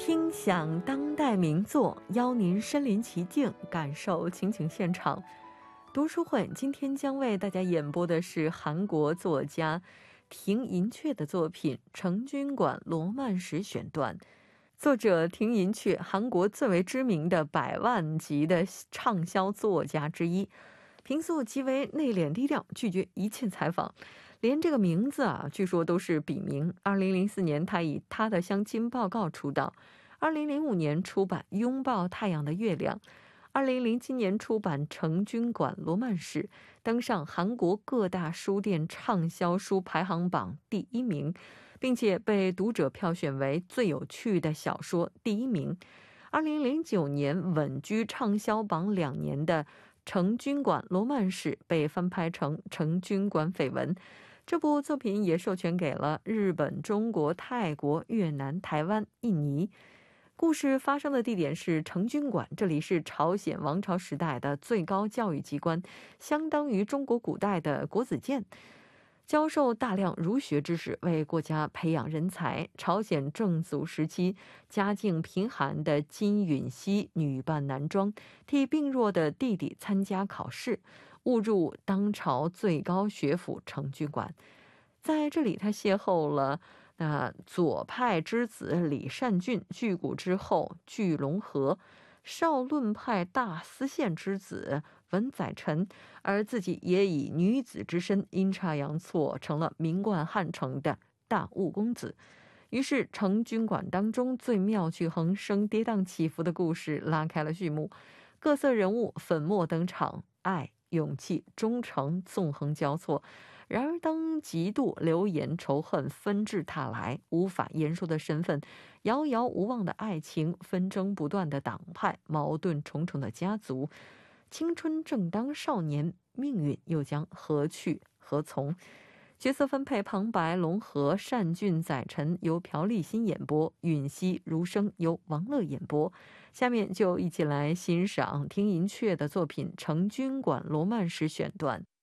听响当代名作，邀您身临其境，感受情景现场。读书会今天将为大家演播的是韩国作家亭银雀的作品《成均馆罗曼史选段》。作者亭银雀，韩国最为知名的100万级的畅销作家之一，平素极为内敛低调，拒绝一切采访，连这个名字据说都是笔名。2004年，他以《他的相亲报告》出道，2005年出版《拥抱太阳的月亮》，2007年出版《成均馆罗曼史》，登上韩国各大书店畅销书排行榜第1名，并且被读者票选为最有趣的小说第1名。2009年稳居畅销榜2年的《成均馆罗曼史》被翻拍成《成均馆绯闻》。这部作品也授权给了日本、中国、泰国、越南、台湾、印尼。故事发生的地点是成均馆，这里是朝鲜王朝时代的最高教育机关，相当于中国古代的国子监，教授大量儒学知识，为国家培养人才。朝鲜正祖时期，家境贫寒的金允熙女扮男装，替病弱的弟弟参加考试，误入当朝最高学府成均馆。在这里，他邂逅了左派之子李善均、巨骨之后巨龙河、少论派大司宪之子文载臣，而自己也以女子之身阴差阳错成了名冠汉城的大务公子。于是成均馆当中最妙趣横生、跌宕起伏的故事拉开了序幕，各色人物粉墨登场，爱、勇气、忠诚纵横交错。然而当嫉妒、流言、仇恨纷至沓来，无法言说的身份，遥遥无望的爱情，纷争不断的党派，矛盾重重的家族，青春正当少年，命运又将何去何从？角色分配：旁白龙河、善均、载臣由朴立新演播，允熙、如生由王乐演播。下面就一起来欣赏亭银雀的作品《成均馆罗曼史选段》。